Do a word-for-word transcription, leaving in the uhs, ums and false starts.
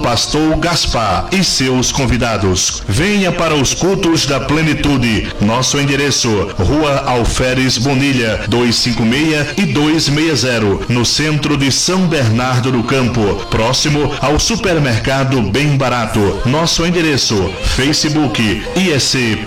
pastor Gaspar e seus convidados. Venha para os cultos da plenitude. Nosso endereço: Rua Alferes Bonilha, duzentos e cinquenta e seis e duzentos e sessenta, no centro de São Bernardo do Campo, próximo ao supermercado Bem Barato. Nosso endereço: Facebook I E C